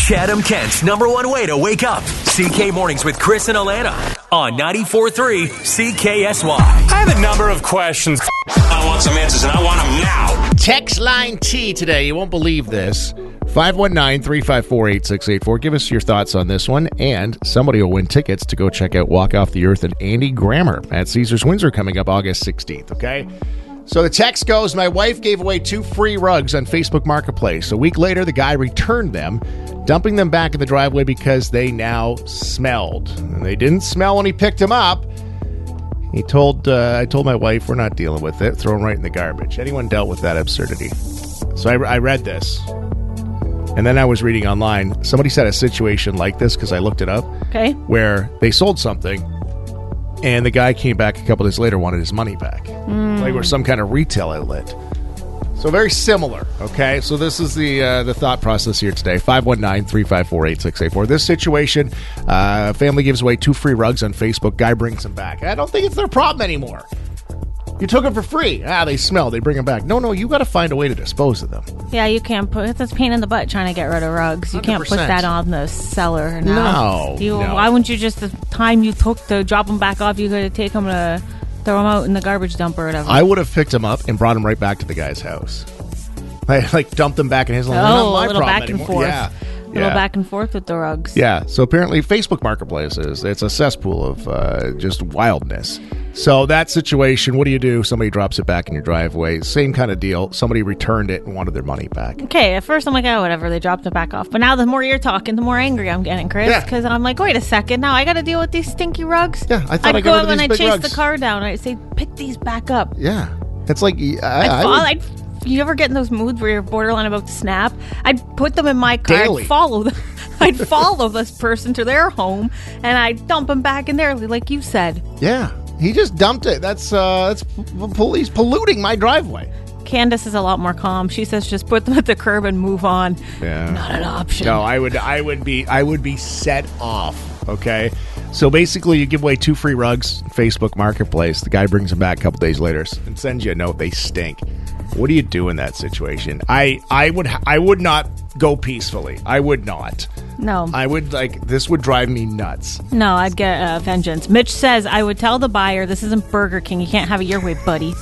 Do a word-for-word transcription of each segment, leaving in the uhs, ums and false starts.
Chatham, Kent's number one way to wake up. C K Mornings with Chris and Alana on ninety-four point three C K S Y. I have a number of questions. I want some answers, and I want them now. Text line T today. You won't believe this. five one nine, three five four, eight six eight four. Give us your thoughts on this one. And somebody will win tickets to go check out Walk Off the Earth and Andy Grammer at Caesars Windsor coming up August sixteenth, okay? So the text goes, my wife gave away two free rugs on Facebook Marketplace. A week later, the guy returned them, dumping them back in the driveway because they now smelled. And they didn't smell when he picked them up. He told, uh, I told my wife, we're not dealing with it. Throw them right in the garbage. Anyone dealt with that absurdity? So I, I read this. And then I was reading online. Somebody said a situation like this, because I looked it up. Okay. Where they sold something, and the guy came back a couple days later, wanted his money back. Mm. Like we're some kind of retail outlet. So very similar, okay? So this is the uh, the thought process here today. five one nine, three five four, eight six eight four. This situation, uh, family gives away two free rugs on Facebook. Guy brings them back. I don't think it's their problem anymore. You took them for free. Ah, they smell. They bring them back. No, no, you got to find a way to dispose of them. Yeah, you can't put... It's a pain in the butt trying to get rid of rugs. You one hundred percent. Can't put that on the seller. No. No. You, no. Why wouldn't you just, the time you took to drop them back off, you could take them to throw them out in the garbage dump or whatever? I would have picked them up and brought them right back to the guy's house. I, like, dumped them back in his... Oh, not my a little back anymore. and forth. Yeah. A little yeah. back and forth with the rugs. Yeah, so apparently Facebook Marketplace is it's a cesspool of uh, just wildness. So that situation, what do you do? Somebody drops it back in your driveway. Same kind of deal. Somebody returned it and wanted their money back. Okay, at first I'm like, oh, whatever, they dropped it back off. But now the more you're talking, the more angry I'm getting, Chris. Because yeah. I'm like, wait a second, now I got to deal with these stinky rugs? Yeah, I thought I'd I go got out and I'd chase rugs. the car down. I'd say, pick these back up. Yeah, it's like... I, I'd I fall, would, I'd, you ever get in those moods where you're borderline about to snap? I'd put them in my car. Daily. I'd follow them. I'd follow this person to their home, and I'd dump them back in there, like you said. Yeah, he just dumped it. That's uh, that's police polluting my driveway. Candace is a lot more calm. She says just put them at the curb and move on. Yeah, not an option. No, I would, I would be, I would be set off. Okay, so basically, you give away two free rugs, Facebook Marketplace. The guy brings them back a couple days later and sends you a note. They stink. What do you do in that situation? I, I would, I would not go peacefully. I would not. No. I would, like, this would drive me nuts. No, I'd get uh, vengeance. Mitch says, I would tell the buyer, this isn't Burger King. You can't have it your way, buddy.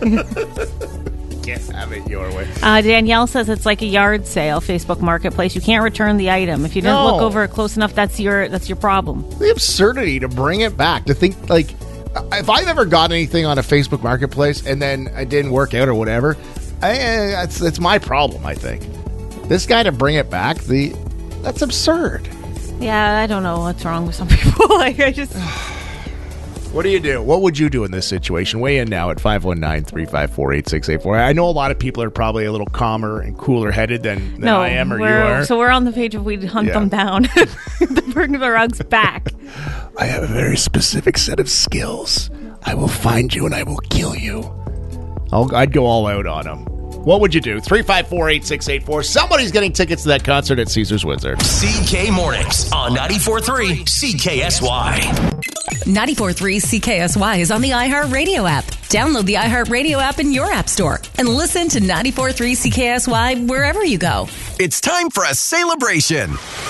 Can't have it your way. Uh, Danielle says it's like a yard sale, Facebook Marketplace. You can't return the item. If you didn't no. look over it close enough, that's your that's your problem. The absurdity to bring it back. To think, like, if I've ever got anything on a Facebook Marketplace and then it didn't work out or whatever, I, it's, it's my problem, I think. This guy to bring it back, the that's absurd. Yeah, I don't know what's wrong with some people. Like, I just... What do you do? What would you do in this situation? Weigh in now at five one nine, three five four, eight six eight four. I know a lot of people are probably a little calmer and cooler headed than, than no, I am or you we're, are. So we're on the page of we'd hunt yeah. them down to bring the rugs back. I have a very specific set of skills. I will find you and I will kill you. I'll, I'd go all out on them. What would you do? three five four, eight six eight four. Somebody's getting tickets to that concert at Caesars Windsor. C K Mornings on ninety-four point three C K S Y. ninety-four point three C K S Y is on the iHeartRadio app. Download the iHeartRadio app in your app store and listen to ninety-four point three C K S Y wherever you go. It's time for a celebration.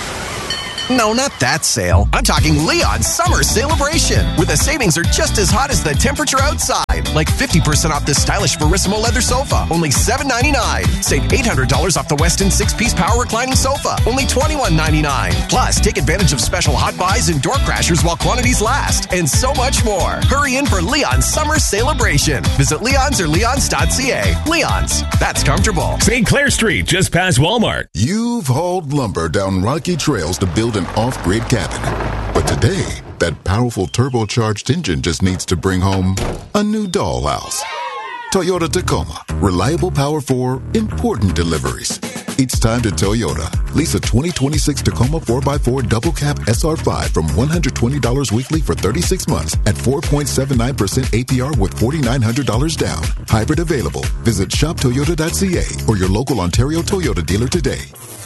No, not that sale. I'm talking Leon's Summer Celebration, where the savings are just as hot as the temperature outside. Like fifty percent off this stylish Verissimo leather sofa, only seven ninety-nine. Save eight hundred dollars off the Westin six-piece power reclining sofa, only twenty-one ninety-nine. Plus, take advantage of special hot buys and door crashers while quantities last, and so much more. Hurry in for Leon's Summer Celebration. Visit Leon's or leons dot c a. Leon's, that's comfortable. Saint Clair Street, just past Walmart. You've hauled lumber down rocky trails to build an off-grid cabin. But today, that powerful turbocharged engine just needs to bring home a new dollhouse. Toyota Tacoma. Reliable power for important deliveries. It's time to Toyota. Lease a twenty twenty-six Tacoma four by four Double Cab S R five from one hundred twenty dollars weekly for thirty-six months at four point seven nine percent A P R with four thousand nine hundred dollars down. Hybrid available. Visit shop toyota dot c a or your local Ontario Toyota dealer today.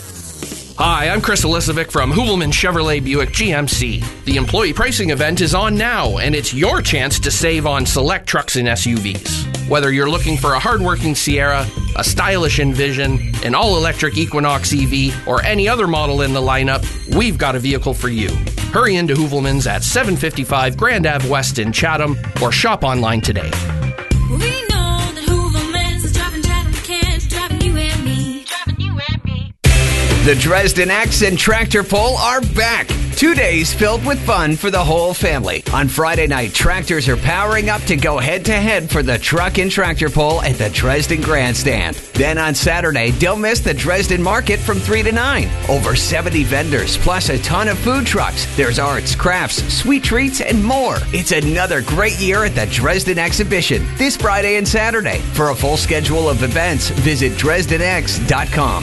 Hi, I'm Chris Elisovic from Hoovelman Chevrolet Buick G M C. The employee pricing event is on now, and it's your chance to save on select trucks and S U Vs. Whether you're looking for a hardworking Sierra, a stylish Envision, an all-electric Equinox E V, or any other model in the lineup, we've got a vehicle for you. Hurry into Hoovelman's at seven fifty-five Grand Ave West in Chatham or shop online today. We know that Hoovelman's is driving Chatham kids, driving you and me, driving you and me. The Dresden X and Tractor Pull are back. Two days filled with fun for the whole family. On Friday night, tractors are powering up to go head-to-head for the Truck and Tractor Pull at the Dresden Grandstand. Then on Saturday, don't miss the Dresden Market from three to nine. Over seventy vendors, plus a ton of food trucks. There's arts, crafts, sweet treats, and more. It's another great year at the Dresden Exhibition this Friday and Saturday. For a full schedule of events, visit Dresden X dot com.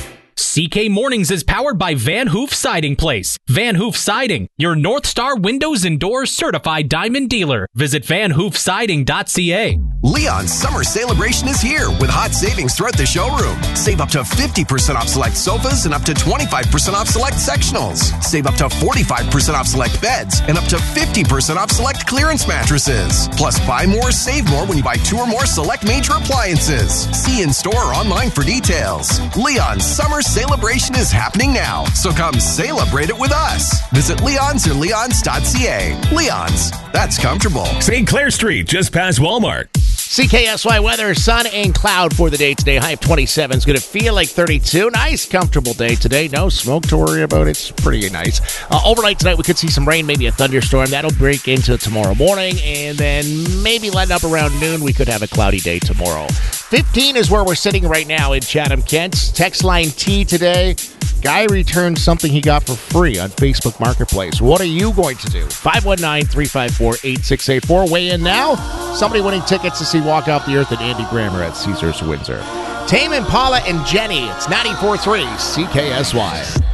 C K Mornings is powered by Van Hoof Siding Place. Van Hoof Siding, your North Star Windows and Doors certified diamond dealer. Visit van hoof siding dot c a. Leon's summer celebration is here with hot savings throughout the showroom. Save up to fifty percent off select sofas and up to twenty-five percent off select sectionals. Save up to forty-five percent off select beds and up to fifty percent off select clearance mattresses. Plus, buy more, save more when you buy two or more select major appliances. See in store or online for details. Leon's summer celebration is happening now, so come celebrate it with us. Visit Leon's or leons dot c a. Leon's, that's comfortable. Saint Clair Street, just past Walmart. C K S Y weather, sun and cloud for the day today. High of twenty-seven. It's going to feel like thirty-two. Nice, comfortable day today. No smoke to worry about. It's pretty nice. Uh, overnight tonight, we could see some rain, maybe a thunderstorm. That'll break into tomorrow morning, and then maybe letting up around noon. We could have a cloudy day tomorrow. fifteen is where we're sitting right now in Chatham, Kent. Text line T today. Guy returned something he got for free on Facebook Marketplace. What are you going to do? five one nine, three five four, eight six eight four. Weigh in now. Somebody winning tickets to see Walk Off the Earth and Andy Grammer at Caesars Windsor. Tame Impala and Jenny. It's ninety-four point three C K S Y.